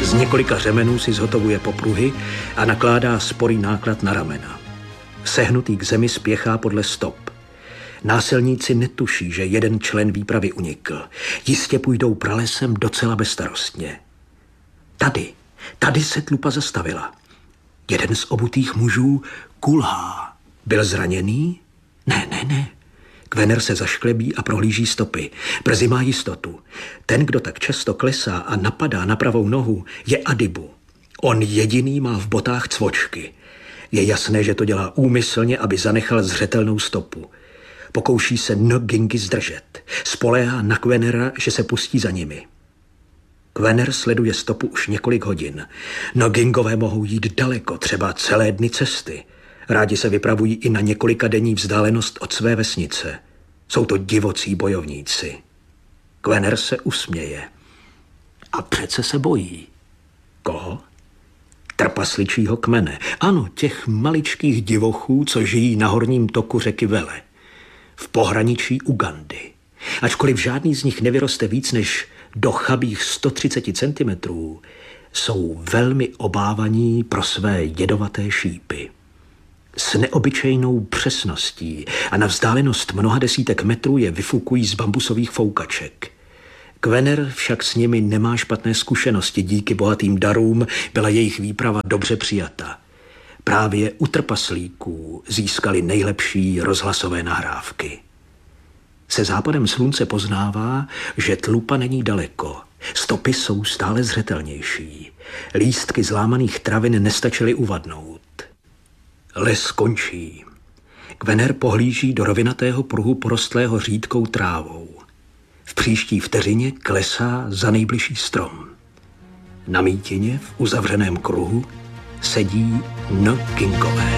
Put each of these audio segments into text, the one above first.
Z několika řemenů si zhotovuje popruhy a nakládá sporý náklad na ramena. Sehnutý k zemi spěchá podle stop. Násilníci netuší, že jeden člen výpravy unikl. Jistě půjdou pralesem docela bezstarostně. Tady se tlupa zastavila. Jeden z obutých mužů kulhá. Byl zraněný? Ne. Kvener se zašklebí a prohlíží stopy. Brzy má jistotu. Ten, kdo tak často klesá a napadá na pravou nohu, je Adibu. On jediný má v botách cvočky. Je jasné, že to dělá úmyslně, aby zanechal zřetelnou stopu. Pokouší se Ngingy zdržet. Spoléhá na Quenera, že se pustí za nimi. Quenner sleduje stopu už několik hodin. Ngingové mohou jít daleko, třeba celé dny cesty. Rádi se vypravují i na několika denní vzdálenost od své vesnice. Jsou to divocí bojovníci. Quenner se usměje. A přece se bojí. Koho? Trpasličího kmene. Ano, těch maličkých divochů, co žijí na horním toku řeky Vele. V pohraničí Ugandy. Ačkoliv žádný z nich nevyroste víc než do chabých 130 cm, jsou velmi obávaní pro své jedovaté šípy. S neobyčejnou přesností a na vzdálenost mnoha desítek metrů je vyfukují z bambusových foukaček. Quenner však s nimi nemá špatné zkušenosti, díky bohatým darům byla jejich výprava dobře přijata. Právě u trpaslíků získali nejlepší rozhlasové nahrávky. Se západem slunce poznává, že tlupa není daleko. Stopy jsou stále zřetelnější. Lístky zlámaných travin nestačily uvadnout. Les končí. Quenner pohlíží do rovinatého pruhu porostlého řídkou trávou. V příští vteřině klesá za nejbližší strom. Na mítině v uzavřeném kruhu sedí Ngingové.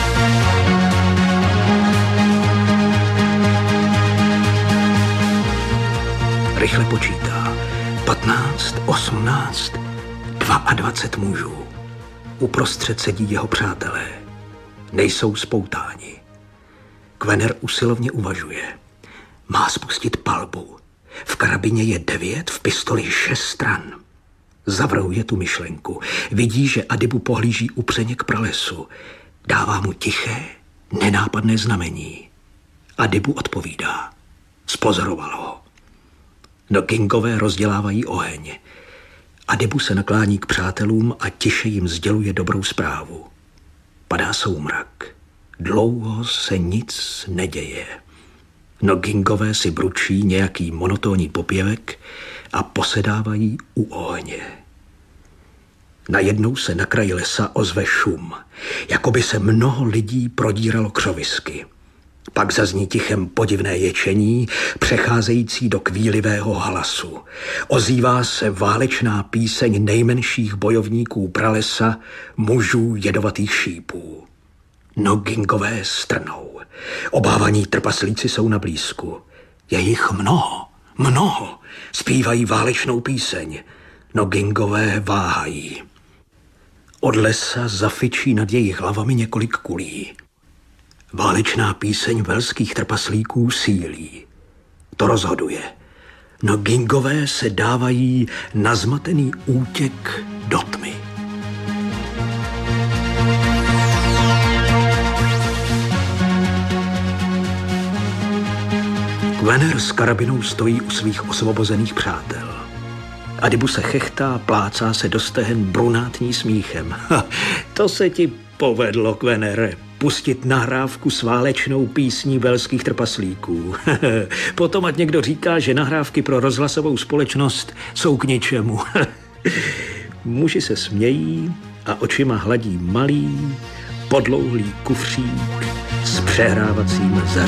Rychle počítá. 15, 18, 22 mužů. Uprostřed sedí jeho přátelé. Nejsou spoutáni. Quenner usilovně uvažuje. Má spustit palbu. V karabině je 9, v pistoli 6 stran. Zavrhuje tu myšlenku. Vidí, že Adibu pohlíží upřeně k pralesu. Dává mu tiché, nenápadné znamení. Adibu odpovídá. Spozoroval ho. Ngingové rozdělávají oheň. Adibu se naklání k přátelům a tiše jim sděluje dobrou zprávu. Padá soumrak. Dlouho se nic neděje. Ngingové si bručí nějaký monotónní popěvek a posedávají u ohně. Najednou se na kraji lesa ozve šum, jako by se mnoho lidí prodíralo křovisky. Pak zazní tichem podivné ječení, přecházející do kvílivého hlasu. Ozývá se válečná píseň nejmenších bojovníků pralesa, mužů jedovatých šípů. Ngingové strnou. Obávaní trpaslíci jsou na blízku. Je jich mnoho. Zpívají válečnou píseň. Ngingové váhají. Od lesa zafičí nad jejich hlavami několik kulí. Válečná píseň velských trpaslíků sílí. To rozhoduje. Ngingové se dávají na zmatený útěk do tmy. Quenner s karabinou stojí u svých osvobozených přátel. Adibu se chechtá, plácá se do stehen brunátní smíchem. To se ti povedlo, Quennere, pustit nahrávku s válečnou písní velských trpaslíků. Potom ať někdo říká, že nahrávky pro rozhlasovou společnost jsou k ničemu. Muži se smějí a očima hladí malý, podlouhlý kufřík s přehrávacím zařízením.